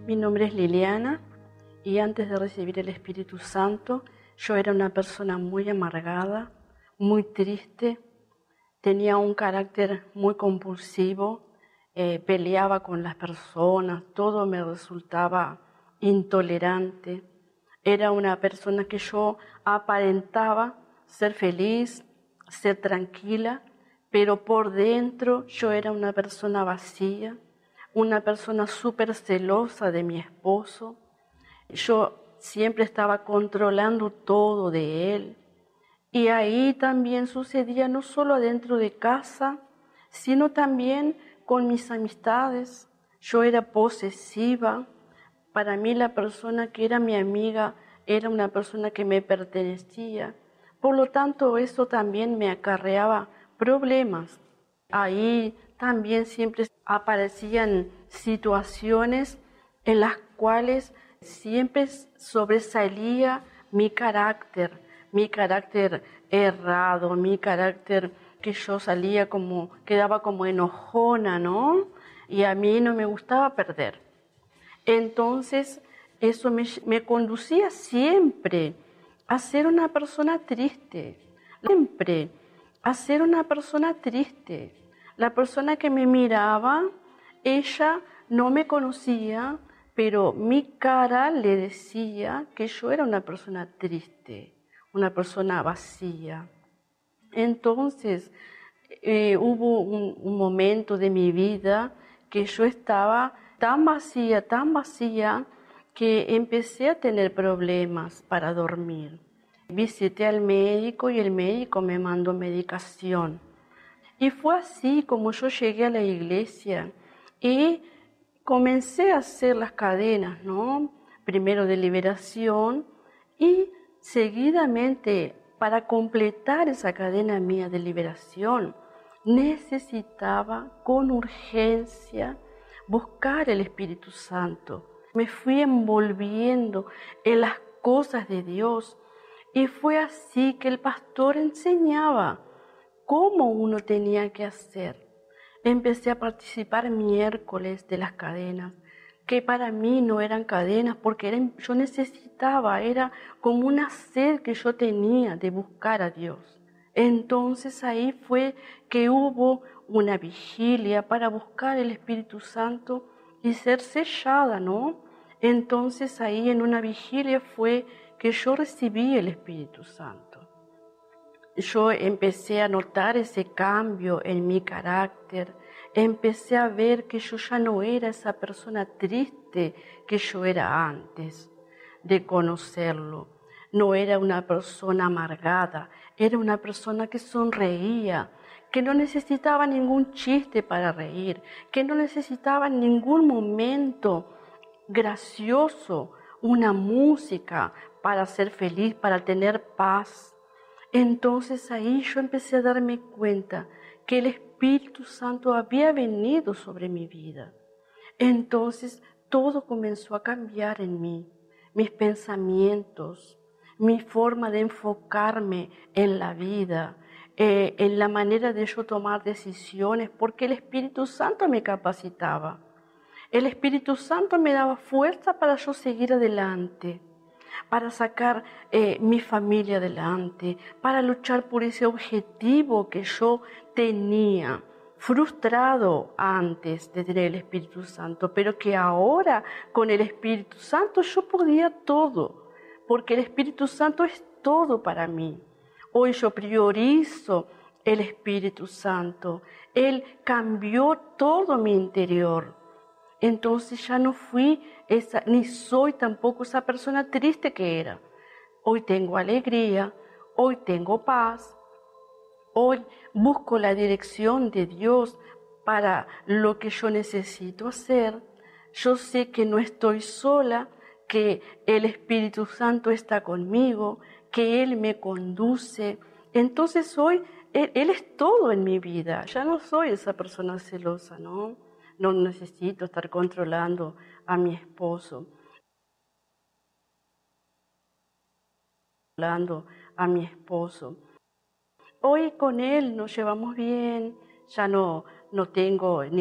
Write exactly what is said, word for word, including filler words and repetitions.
Mi nombre es Liliana y antes de recibir el Espíritu Santo, yo era una persona muy amargada, muy triste, tenía un carácter muy compulsivo, eh, peleaba con las personas, todo me resultaba intolerante. Era una persona que yo aparentaba ser feliz, ser tranquila, pero por dentro yo era una persona vacía, una persona súper celosa de mi esposo. Yo siempre estaba controlando todo de él. Y ahí también sucedía no solo adentro de casa, sino también con mis amistades. Yo era posesiva. Para mí la persona que era mi amiga era una persona que me pertenecía. Por lo tanto, eso también me acarreaba problemas. Ahí también siempre aparecían situaciones en las cuales siempre sobresalía mi carácter, mi carácter errado, mi carácter que yo salía como, quedaba como enojona, ¿no? Y a mí no me gustaba perder. Entonces, eso me, me conducía siempre a ser una persona triste, siempre a ser una persona triste. La persona que me miraba, ella no me conocía, pero mi cara le decía que yo era una persona triste, una persona vacía. Entonces, eh, hubo un, un momento de mi vida que yo estaba tan vacía, tan vacía, que empecé a tener problemas para dormir. Visité al médico y el médico me mandó medicación. Y fue así como yo llegué a la iglesia y comencé a hacer las cadenas, ¿no? Primero de liberación y seguidamente, para completar esa cadena mía de liberación, necesitaba con urgencia buscar el Espíritu Santo. Me fui envolviendo en las cosas de Dios y fue así que el pastor enseñaba cómo uno tenía que hacer. Empecé a participar miércoles de las cadenas, que para mí no eran cadenas porque eran, yo necesitaba, era como una sed que yo tenía de buscar a Dios. Entonces ahí fue que hubo una vigilia para buscar el Espíritu Santo y ser sellada, ¿no? Entonces ahí en una vigilia fue que yo recibí el Espíritu Santo. Yo empecé a notar ese cambio en mi carácter, empecé a ver que yo ya no era esa persona triste que yo era antes de conocerlo. No era una persona amargada, era una persona que sonreía, que no necesitaba ningún chiste para reír, que no necesitaba en ningún momento gracioso, una música para ser feliz, para tener paz. Entonces ahí yo empecé a darme cuenta que el Espíritu Santo había venido sobre mi vida. Entonces todo comenzó a cambiar en mí, mis pensamientos, mi forma de enfocarme en la vida, eh, en la manera de yo tomar decisiones, porque el Espíritu Santo me capacitaba. El Espíritu Santo me daba fuerza para yo seguir adelante, para sacar eh, mi familia adelante, para luchar por ese objetivo que yo tenía, frustrado antes de tener el Espíritu Santo, pero que ahora con el Espíritu Santo yo podía todo, porque el Espíritu Santo es todo para mí. Hoy yo priorizo el Espíritu Santo. Él cambió todo mi interior. Entonces ya no fui esa, ni soy tampoco esa persona triste que era. Hoy tengo alegría, hoy tengo paz, hoy busco la dirección de Dios para lo que yo necesito hacer. Yo sé que no estoy sola, que el Espíritu Santo está conmigo, que Él me conduce. Entonces hoy Él, Él es todo en mi vida. Ya no soy esa persona celosa, ¿no? No necesito estar controlando a mi esposo, controlando a mi esposo. Hoy con él nos llevamos bien, ya no, no tengo ni